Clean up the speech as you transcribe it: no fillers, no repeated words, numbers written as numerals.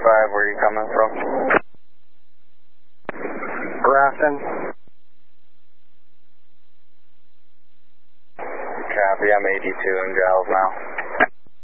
where are you coming from? Grafton. Copy, I'm 82 in Giles now.